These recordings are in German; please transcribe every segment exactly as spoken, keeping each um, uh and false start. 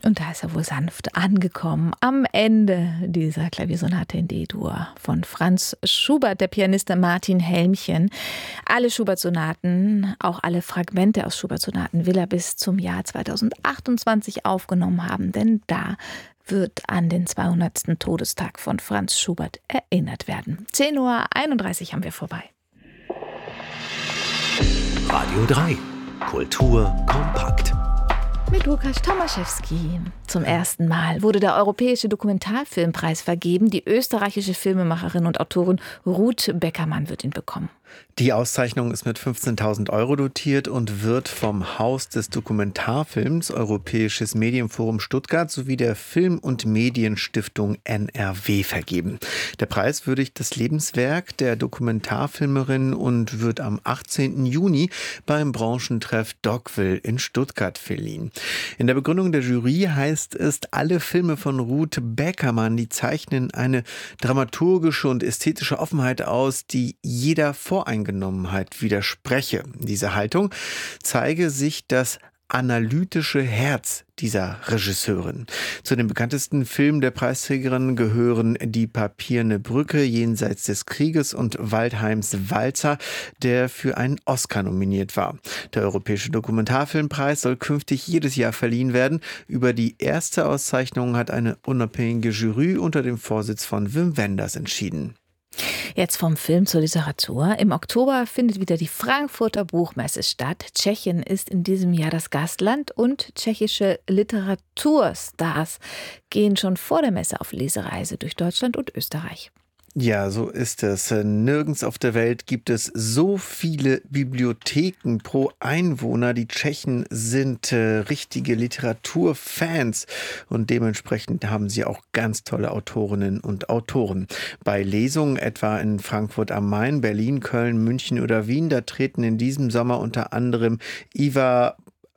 Und da ist er wohl sanft angekommen am Ende dieser Klaviersonate in D-Dur von Franz Schubert, der Pianist Martin Helmchen. Alle Schubert-Sonaten, auch alle Fragmente aus Schubert-Sonaten will er bis zum Jahr zweitausendachtundzwanzig aufgenommen haben, denn da wird an den zweihundertsten Todestag von Franz Schubert erinnert werden. zehn Uhr einunddreißig haben wir vorbei. Radio drei. Kultur kompakt. Mit Łukasz Tomaszewski. Zum ersten Mal wurde der Europäische Dokumentarfilmpreis vergeben. Die österreichische Filmemacherin und Autorin Ruth Beckermann wird ihn bekommen. Die Auszeichnung ist mit fünfzehntausend Euro dotiert und wird vom Haus des Dokumentarfilms, Europäisches Medienforum Stuttgart sowie der Film- und Medienstiftung N R W vergeben. Der Preis würdigt das Lebenswerk der Dokumentarfilmerin und wird am achtzehnten Juni beim Branchentreff Dogville in Stuttgart verliehen. In der Begründung der Jury heißt es, alle Filme von Ruth Beckermann, die zeichnen eine dramaturgische und ästhetische Offenheit aus, die jeder Voreingenommenheit widerspreche. Diese Haltung zeige sich das analytische Herz dieser Regisseurin. Zu den bekanntesten Filmen der Preisträgerin gehören Die Papierne Brücke, Jenseits des Krieges und Waldheims Walzer, der für einen Oscar nominiert war. Der Europäische Dokumentarfilmpreis soll künftig jedes Jahr verliehen werden. Über die erste Auszeichnung hat eine unabhängige Jury unter dem Vorsitz von Wim Wenders entschieden. Jetzt vom Film zur Literatur. Im Oktober findet wieder die Frankfurter Buchmesse statt. Tschechien ist in diesem Jahr das Gastland und tschechische Literaturstars gehen schon vor der Messe auf Lesereise durch Deutschland und Österreich. Ja, so ist es. Nirgends auf der Welt gibt es so viele Bibliotheken pro Einwohner. Die Tschechen sind äh, richtige Literaturfans und dementsprechend haben sie auch ganz tolle Autorinnen und Autoren. Bei Lesungen etwa in Frankfurt am Main, Berlin, Köln, München oder Wien, da treten in diesem Sommer unter anderem Iva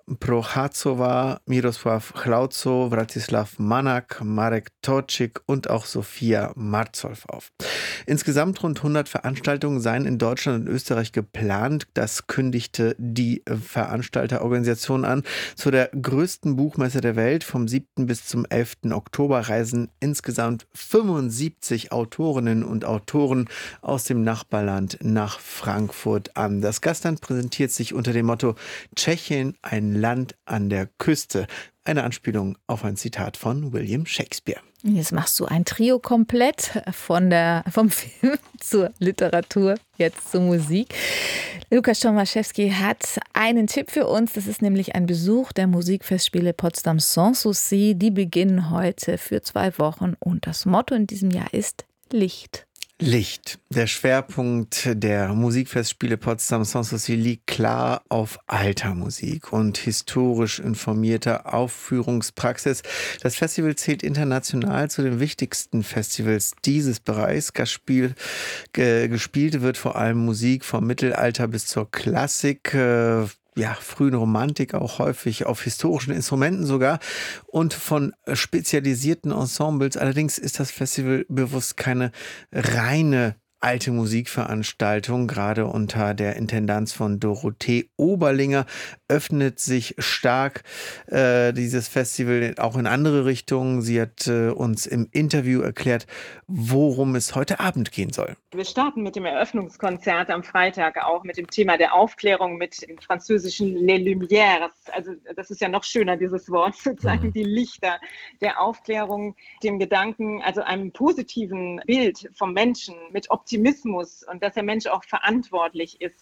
Procházová, Miroslav Chlauzo, Vratislav Manak, Marek Torčík und auch Sophia Marzow auf. Insgesamt rund hundert Veranstaltungen seien in Deutschland und Österreich geplant. Das kündigte die Veranstalterorganisation an. Zu der größten Buchmesse der Welt vom siebten bis zum elften Oktober reisen insgesamt fünfundsiebzig Autorinnen und Autoren aus dem Nachbarland nach Frankfurt an. Das Gastland präsentiert sich unter dem Motto Tschechien, ein Land an der Küste. Eine Anspielung auf ein Zitat von William Shakespeare. Jetzt machst du ein Trio komplett von der, vom Film zur Literatur, jetzt zur Musik. Łukasz Tomaszewski hat einen Tipp für uns. Das ist nämlich ein Besuch der Musikfestspiele Potsdam Sanssouci. Die beginnen heute für zwei Wochen und das Motto in diesem Jahr ist Licht. Licht. Der Schwerpunkt der Musikfestspiele Potsdam Sanssouci liegt klar auf alter Musik und historisch informierter Aufführungspraxis. Das Festival zählt international zu den wichtigsten Festivals dieses Bereichs. Gastspiel, äh, gespielt wird vor allem Musik vom Mittelalter bis zur Klassik, äh, ja, frühen Romantik, auch häufig auf historischen Instrumenten sogar und von spezialisierten Ensembles. Allerdings ist das Festival bewusst keine reine alte Musikveranstaltung. Gerade unter der Intendanz von Dorothee Oberlinger öffnet sich stark äh, dieses Festival auch in andere Richtungen. Sie hat äh, uns im Interview erklärt, worum es heute Abend gehen soll. Wir starten mit dem Eröffnungskonzert am Freitag auch mit dem Thema der Aufklärung mit dem französischen Les Lumières. Also das ist ja noch schöner, dieses Wort sozusagen, die Lichter der Aufklärung, dem Gedanken, also einem positiven Bild vom Menschen mit Optimismus und dass der Mensch auch verantwortlich ist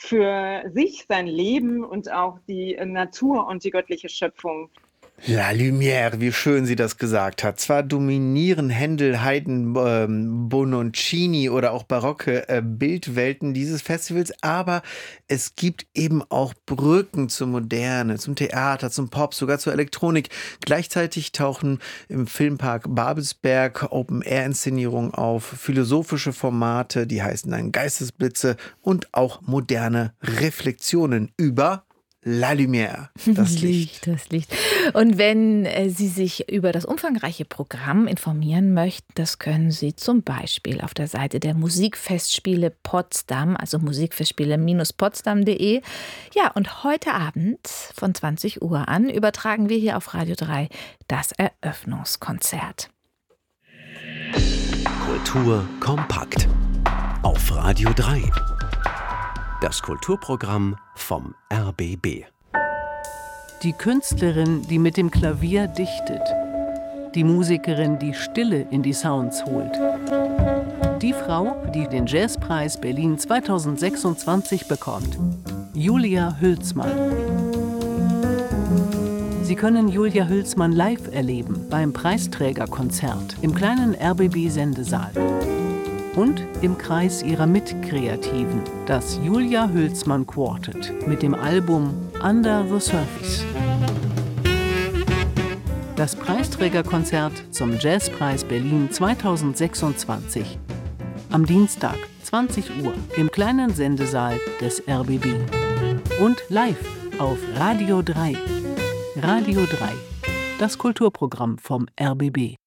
für sich, sein Leben und auch die Natur und die göttliche Schöpfung. La Lumière, wie schön sie das gesagt hat. Zwar dominieren Händel, Haydn, ähm, Bononcini oder auch barocke äh, Bildwelten dieses Festivals, aber es gibt eben auch Brücken zur Moderne, zum Theater, zum Pop, sogar zur Elektronik. Gleichzeitig tauchen im Filmpark Babelsberg Open-Air-Inszenierungen auf, philosophische Formate, die heißen dann Geistesblitze und auch moderne Reflexionen über La Lumière, das Licht. Das Licht. Und wenn äh, Sie sich über das umfangreiche Programm informieren möchten, das können Sie zum Beispiel auf der Seite der Musikfestspiele Potsdam, also musikfestspiele Bindestrich potsdam punkt de. Ja, und heute Abend von zwanzig Uhr an übertragen wir hier auf Radio drei das Eröffnungskonzert. Kultur kompakt auf Radio drei. Das Kulturprogramm vom R B B. Die Künstlerin, die mit dem Klavier dichtet. Die Musikerin, die Stille in die Sounds holt. Die Frau, die den Jazzpreis Berlin zweitausendsechsundzwanzig bekommt. Julia Hülsmann. Sie können Julia Hülsmann live erleben beim Preisträgerkonzert im kleinen R B B-Sendesaal. Und im Kreis ihrer Mitkreativen, das Julia Hülsmann Quartet mit dem Album Under the Surface. Das Preisträgerkonzert zum Jazzpreis Berlin zweitausendsechsundzwanzig. Am Dienstag, zwanzig Uhr, im kleinen Sendesaal des R B B. Und live auf Radio drei. Radio drei, das Kulturprogramm vom R B B.